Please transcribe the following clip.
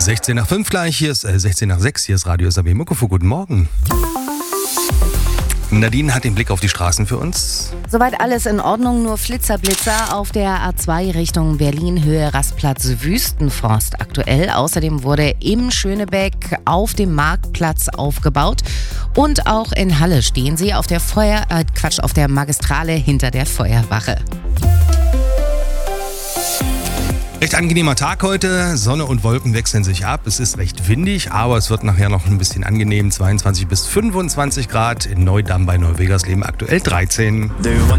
16 nach 5 gleich, hier ist 16 nach 6, hier ist Radio SAB Muckefuck. Guten Morgen. Nadine hat den Blick auf die Straßen für uns. Soweit alles in Ordnung, nur Flitzer auf der A2 Richtung Berlin, Höhe Rastplatz Wüstenforst aktuell. Außerdem wurde im Schönebeck auf dem Marktplatz aufgebaut und auch in Halle stehen sie auf der auf der Magistrale hinter der Feuerwache. Recht angenehmer Tag heute, Sonne und Wolken wechseln sich ab. Es ist recht windig, aber es wird nachher noch ein bisschen angenehm. 22 bis 25 Grad in Neudamm bei Neuwegersleben, aktuell 13.